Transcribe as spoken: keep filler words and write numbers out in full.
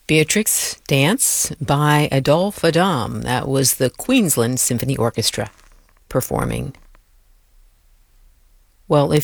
Beatrix Dance by Adolphe Adam. That was the Queensland Symphony Orchestra performing. Well, if